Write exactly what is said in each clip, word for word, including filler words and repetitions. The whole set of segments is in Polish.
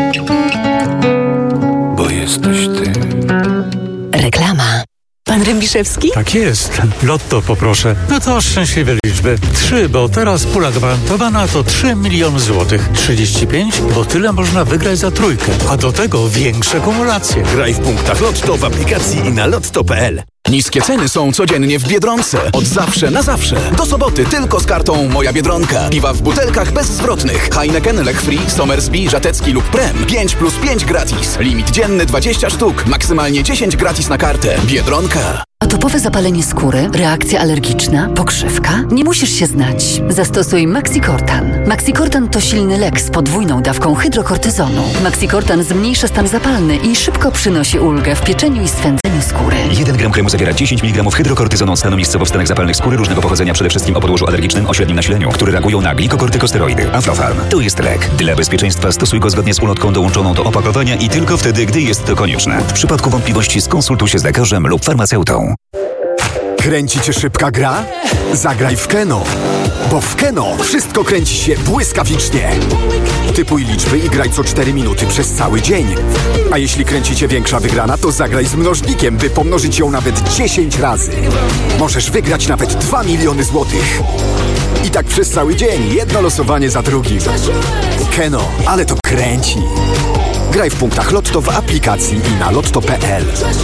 Bo jesteś ty. Reklama. Pan Rębiszewski? Tak jest. Lotto poproszę. No to szczęśliwe liczby. Trzy, bo teraz pula gwarantowana to trzy miliony złotych. trzydzieści pięć, bo tyle można wygrać za trójkę. A do tego większe kumulacje. Graj w punktach Lotto w aplikacji i na lotto kropka p l. Niskie ceny są codziennie w Biedronce. Od zawsze na zawsze. Do soboty tylko z kartą Moja Biedronka. Piwa w butelkach bezzwrotnych. Heineken, Lech Free, Somersby, Żatecki lub Prem. pięć plus pięć gratis. Limit dzienny dwadzieścia sztuk. Maksymalnie dziesięć gratis na kartę. Biedronka. Atopowe zapalenie skóry, reakcja alergiczna, pokrzywka? Nie musisz się znać. Zastosuj Maxicortan. Maxicortan to silny lek z podwójną dawką hydrokortyzonu. Maxicortan zmniejsza stan zapalny i szybko przynosi ulgę w pieczeniu i swędzeniu skóry. jeden gram kremu zawiera dziesięć miligramów hydrokortyzonu stanu miejscowo w stanach zapalnych skóry różnego pochodzenia, przede wszystkim o podłożu alergicznym o średnim nasileniu, które reagują na glikokortykosteroidy. Aflofarm to jest lek. Dla bezpieczeństwa stosuj go zgodnie z ulotką dołączoną do opakowania i tylko wtedy, gdy jest to konieczne. W przypadku wątpliwości skonsultuj się z lekarzem lub farmaceutą. Kręci cię szybka gra? Zagraj w Keno. Bo w Keno wszystko kręci się błyskawicznie. Typuj liczby i graj co cztery minuty przez cały dzień. A jeśli kręci cię większa wygrana, to zagraj z mnożnikiem, by pomnożyć ją nawet dziesięć razy. Możesz wygrać nawet dwa miliony złotych. I tak przez cały dzień, jedno losowanie za drugim. Keno, ale to kręci. Graj w punktach Lotto w aplikacji i na lotto kropka p l.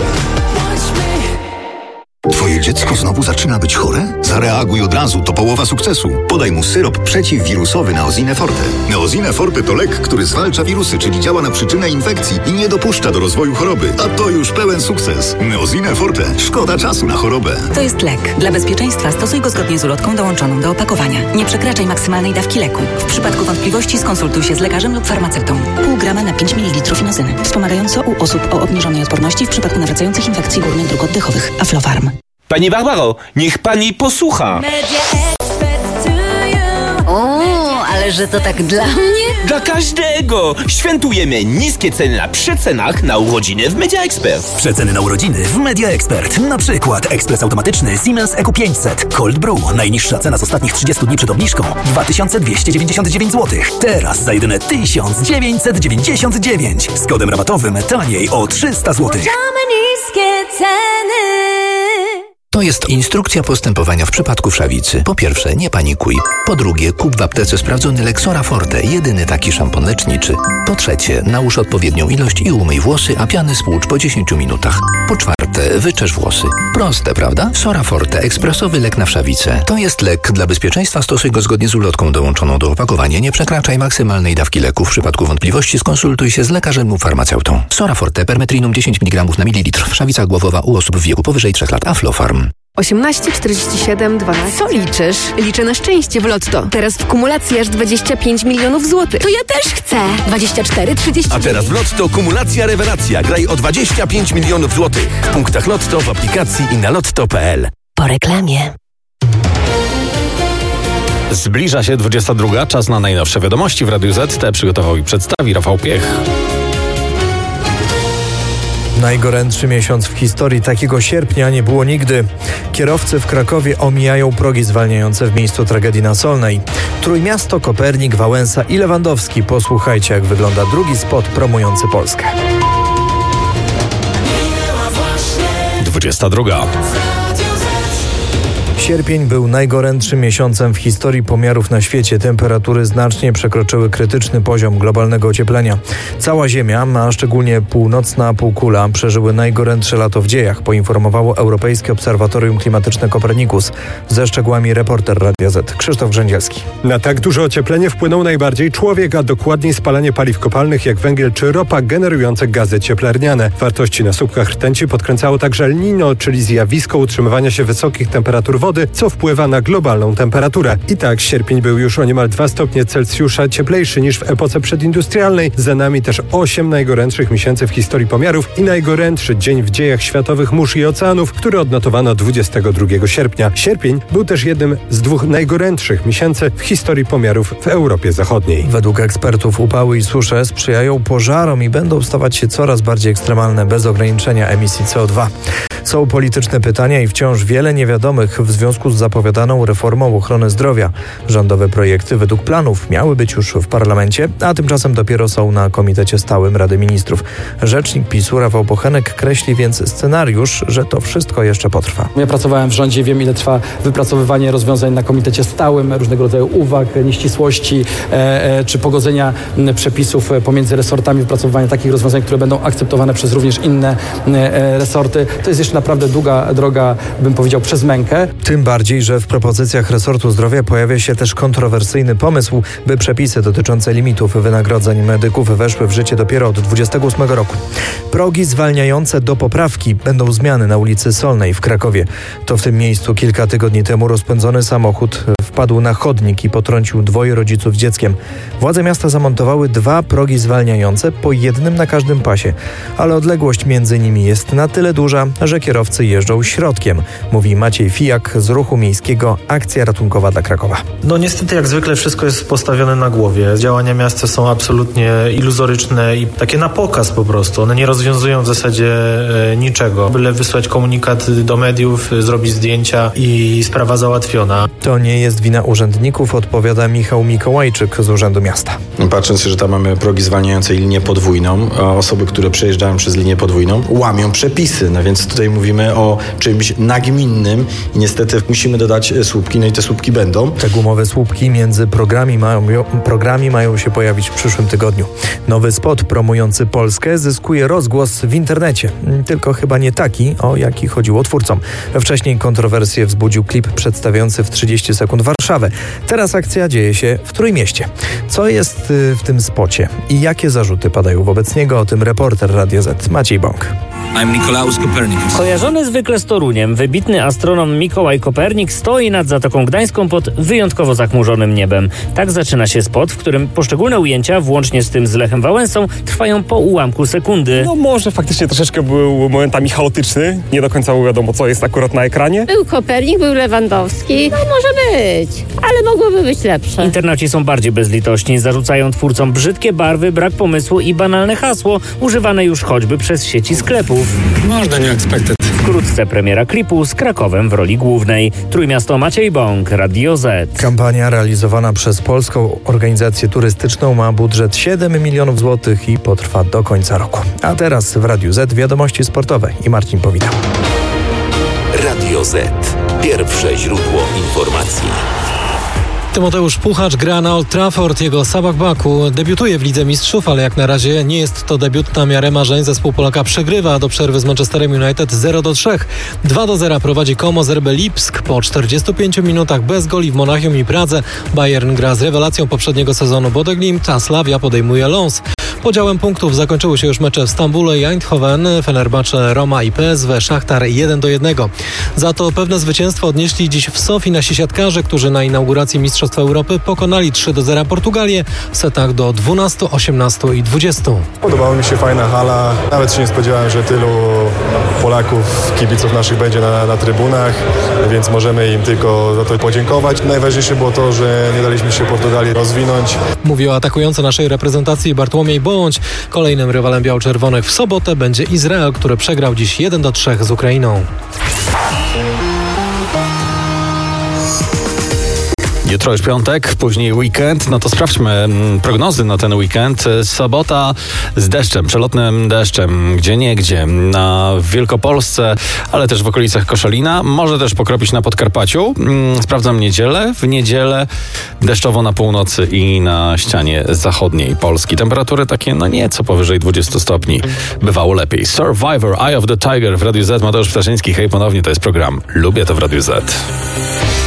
Twoje dziecko znowu zaczyna być chore? Zareaguj od razu, to połowa sukcesu. Podaj mu syrop przeciwwirusowy Neosine Forte. Neosine Forte to lek, który zwalcza wirusy, czyli działa na przyczynę infekcji i nie dopuszcza do rozwoju choroby. A to już pełen sukces. Neosine Forte. Szkoda czasu na chorobę. To jest lek. Dla bezpieczeństwa stosuj go zgodnie z ulotką dołączoną do opakowania. Nie przekraczaj maksymalnej dawki leku. W przypadku wątpliwości skonsultuj się z lekarzem lub farmaceutą. Pół grama na pięć mililitrów inozyny. Wspomagająco u osób o obniżonej odporności w przypadku nawracających infekcji górnych dróg oddechowych. Aflofarm. Pani Barbaro, niech pani posłucha. O, ale że to tak dla mnie? Dla każdego! Świętujemy niskie ceny na przecenach na urodziny w Media Expert. Przeceny na urodziny w Media Expert. Na przykład ekspres automatyczny Siemens E Q pięćset. Cold Brew. Najniższa cena z ostatnich trzydziestu dni przed obniżką dwa tysiące dwieście dziewięćdziesiąt dziewięć złotych. Teraz za jedyne tysiąc dziewięćset dziewięćdziesiąt dziewięć. Z kodem rabatowym taniej o trzysta złotych. Niskie ceny. To jest instrukcja postępowania w przypadku wszawicy. Po pierwsze, nie panikuj. Po drugie, kup w aptece sprawdzony lek Sora Forte, jedyny taki szampon leczniczy. Po trzecie, nałóż odpowiednią ilość i umyj włosy, a piany spłucz po dziesięciu minutach. Po czwarte, wyczesz włosy. Proste, prawda? Sora Forte, ekspresowy lek na wszawicę. To jest lek. Dla bezpieczeństwa stosuj go zgodnie z ulotką dołączoną do opakowania. Nie przekraczaj maksymalnej dawki leku. W przypadku wątpliwości skonsultuj się z lekarzem lub farmaceutą. Sora Forte, permetrinum dziesięć miligramów na mililitr. Wszawica głowowa u osób w wieku powyżej trzech lat. Aflofarm. osiemnaście, czterdzieści siedem, dwanaście. Co liczysz? Liczę na szczęście w Lotto. Teraz w kumulacji aż dwadzieścia pięć milionów złotych. To ja też chcę. dwadzieścia cztery, trzydzieści dziewięć. A teraz w Lotto kumulacja rewelacja. Graj o dwadzieścia pięć milionów złotych. W punktach Lotto w aplikacji i na lotto kropka p l. Po reklamie. Zbliża się dwudziesta druga. Czas na najnowsze wiadomości w Radiu Z T. Przygotował i przedstawi Rafał Piech. Najgorętszy miesiąc w historii, takiego sierpnia nie było nigdy. Kierowcy w Krakowie omijają progi zwalniające w miejscu tragedii na Solnej. Trójmiasto, Kopernik, Wałęsa i Lewandowski. Posłuchajcie, jak wygląda drugi spot promujący Polskę. dwudziesta druga. Sierpień był najgorętszym miesiącem w historii pomiarów na świecie. Temperatury znacznie przekroczyły krytyczny poziom globalnego ocieplenia. Cała Ziemia, a szczególnie północna półkula, przeżyły najgorętsze lato w dziejach, poinformowało Europejskie Obserwatorium Klimatyczne Copernicus. Ze szczegółami reporter Radia Z Krzysztof Grzędzielski. Na tak duże ocieplenie wpłynął najbardziej człowiek, a dokładniej spalanie paliw kopalnych jak węgiel czy ropa generujące gazy cieplarniane. Wartości na słupkach rtęci podkręcało także El Niño, czyli zjawisko utrzymywania się wysokich temperatur wody, co wpływa na globalną temperaturę. I tak sierpień był już o niemal dwa stopnie Celsjusza cieplejszy niż w epoce przedindustrialnej. Za nami też osiem najgorętszych miesięcy w historii pomiarów i najgorętszy dzień w dziejach światowych mórz i oceanów, który odnotowano dwudziestego drugiego sierpnia. Sierpień był też jednym z dwóch najgorętszych miesięcy w historii pomiarów w Europie Zachodniej. Według ekspertów upały i susze sprzyjają pożarom i będą stawać się coraz bardziej ekstremalne bez ograniczenia emisji C O dwa. Są polityczne pytania i wciąż wiele niewiadomych w związku z zapowiadaną reformą ochrony zdrowia. Rządowe projekty według planów miały być już w parlamencie, a tymczasem dopiero są na Komitecie Stałym Rady Ministrów. Rzecznik PiS-u Rafał Bochenek kreśli więc scenariusz, że to wszystko jeszcze potrwa. Ja pracowałem w rządzie, wiem ile trwa wypracowywanie rozwiązań na Komitecie Stałym, różnego rodzaju uwag, nieścisłości e, e, czy pogodzenia przepisów pomiędzy resortami, wypracowywanie takich rozwiązań, które będą akceptowane przez również inne e, resorty. To jest jeszcze naprawdę długa droga, bym powiedział, przez mękę. Tym bardziej, że w propozycjach resortu zdrowia pojawia się też kontrowersyjny pomysł, by przepisy dotyczące limitów wynagrodzeń medyków weszły w życie dopiero od dwudziestego ósmego roku. Progi zwalniające do poprawki będą zmiany na ulicy Solnej w Krakowie. To w tym miejscu kilka tygodni temu rozpędzony samochód wpadł na chodnik i potrącił dwoje rodziców z dzieckiem. Władze miasta zamontowały dwa progi zwalniające, po jednym na każdym pasie, ale odległość między nimi jest na tyle duża, że kierowcy jeżdżą środkiem, mówi Maciej Fijak z Ruchu Miejskiego Akcja Ratunkowa dla Krakowa. No niestety jak zwykle wszystko jest postawione na głowie. Działania miasta są absolutnie iluzoryczne i takie na pokaz po prostu. One nie rozwiązują w zasadzie e, niczego. Byle wysłać komunikat do mediów, zrobić zdjęcia i sprawa załatwiona. To nie jest wina urzędników, odpowiada Michał Mikołajczyk z Urzędu Miasta. Patrząc, że tam mamy progi zwalniające i linię podwójną, a osoby, które przejeżdżają przez linię podwójną, łamią przepisy. No więc tutaj mówimy o czymś nagminnym i niestety musimy dodać słupki, no i te słupki będą. Te gumowe słupki między programi mają, programi mają się pojawić w przyszłym tygodniu. Nowy spot promujący Polskę zyskuje rozgłos w internecie. Tylko chyba nie taki, o jaki chodziło twórcom. Wcześniej kontrowersję wzbudził klip przedstawiający w trzydzieści sekund Warszawę. Teraz akcja dzieje się w Trójmieście. Co jest w tym spocie i jakie zarzuty padają wobec niego? O tym reporter Radia Z Maciej Bąk. Kojarzony zwykle z Toruniem, wybitny astronom Mikołaj Kopernik stoi nad Zatoką Gdańską pod wyjątkowo zachmurzonym niebem. Tak zaczyna się spot, w którym poszczególne ujęcia, włącznie z tym z Lechem Wałęsą, trwają po ułamku sekundy. No może faktycznie troszeczkę był momentami chaotyczny. Nie do końca było wiadomo, co jest akurat na ekranie. Był Kopernik, był Lewandowski. No może być, ale mogłoby być lepsze. Internauci są bardziej bezlitośni. Zarzucają twórcom brzydkie barwy, brak pomysłu i banalne hasło, używane już choćby przez sieci sklepów. Można nie expected. Wkrótce premiera klipu z Krakowem w roli głównej. Trójmiasto Maciej Bąk, Radio Z. Kampania realizowana przez Polską Organizację Turystyczną ma budżet siedem milionów złotych i potrwa do końca roku. A teraz w Radiu Z wiadomości sportowe i Marcin Powita. Radio Z. Pierwsze źródło informacji. Tymoteusz Puchacz gra na Old Trafford, jego Sabah Baku debiutuje w Lidze Mistrzów, ale jak na razie nie jest to debiut na miarę marzeń. Zespół Polaka przegrywa do przerwy z Manchesterem United zero do trzech. dwa do zera prowadzi Como z R B Lipsk po czterdziestu pięciu minutach bez goli w Monachium i Pradze. Bayern gra z rewelacją poprzedniego sezonu Bodø Glimt, a Slavia podejmuje Lens. Podziałem punktów zakończyły się już mecze w Stambule i Eindhoven, Fenerbahce, Roma i P S W, Szachtar jeden do jednego. Za to pewne zwycięstwo odnieśli dziś w Sofii nasi siatkarze, którzy na inauguracji Mistrzostw Europy pokonali trzy do zera Portugalię w setach do dwunastu, osiemnastu i dwudziestu. Podobała mi się fajna hala. Nawet się nie spodziewałem, że tylu Polaków, kibiców naszych będzie na, na trybunach, więc możemy im tylko za to podziękować. Najważniejsze było to, że nie daliśmy się Portugalii rozwinąć. Mówi o atakujący naszej reprezentacji Bartłomiej Bądź. Kolejnym rywalem biało-czerwonych w sobotę będzie Izrael, który przegrał dziś jeden do trzech z Ukrainą. Jutro już piątek, później weekend, no to sprawdźmy prognozy na ten weekend. Sobota z deszczem, przelotnym deszczem, gdzie nie gdzie, na w Wielkopolsce, ale też w okolicach Koszalina, może też pokropić na Podkarpaciu. Sprawdzam niedzielę, w niedzielę deszczowo na północy i na ścianie zachodniej Polski. Temperatury takie, no nieco powyżej dwudziestu stopni, bywało lepiej. Survivor, Eye of the Tiger w Radiu Z, Mateusz Ptaszyński, hej ponownie, to jest program Lubię to w Radiu Z.